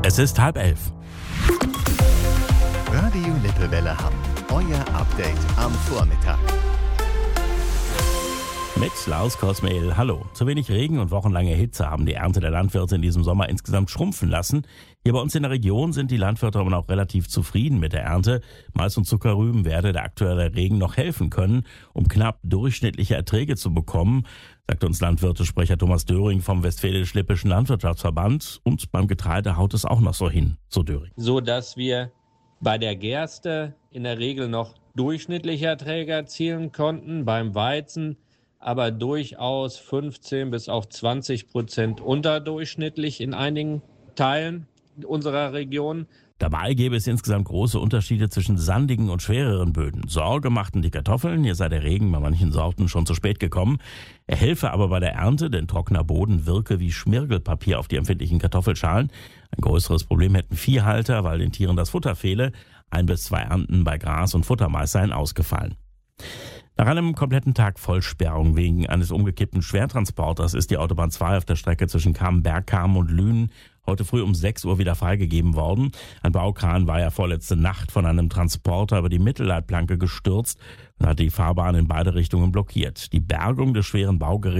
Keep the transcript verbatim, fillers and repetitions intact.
Es ist halb elf. Radio Lippewelle Hamm. Euer Update am Vormittag. Mit Klaus Kosmehl, hallo. Zu wenig Regen und wochenlange Hitze haben die Ernte der Landwirte in diesem Sommer insgesamt schrumpfen lassen. Hier bei uns in der Region sind die Landwirte aber noch relativ zufrieden mit der Ernte. Mais und Zuckerrüben werde der aktuelle Regen noch helfen können, um knapp durchschnittliche Erträge zu bekommen, sagt uns Landwirtesprecher Thomas Döring vom Westfälisch-Lippischen Landwirtschaftsverband. Und beim Getreide haut es auch noch so hin, so Döring. So dass wir bei der Gerste in der Regel noch durchschnittliche Erträge erzielen konnten, beim Weizen aber durchaus fünfzehn bis auch zwanzig Prozent unterdurchschnittlich in einigen Teilen unserer Region. Dabei gäbe es insgesamt große Unterschiede zwischen sandigen und schwereren Böden. Sorge machten die Kartoffeln, hier sei der Regen bei manchen Sorten schon zu spät gekommen. Er helfe aber bei der Ernte, denn trockener Boden wirke wie Schmirgelpapier auf die empfindlichen Kartoffelschalen. Ein größeres Problem hätten Viehhalter, weil den Tieren das Futter fehle. Ein bis zwei Ernten bei Gras und Futtermais seien ausgefallen. Nach einem kompletten Tag Vollsperrung wegen eines umgekippten Schwertransporters ist die Autobahn zwei auf der Strecke zwischen Kamen-Bergkamen und Lünen heute früh um sechs Uhr wieder freigegeben worden. Ein Baukran war ja vorletzte Nacht von einem Transporter über die Mittelleitplanke gestürzt und hat die Fahrbahn in beide Richtungen blockiert. Die Bergung des schweren Baugeräts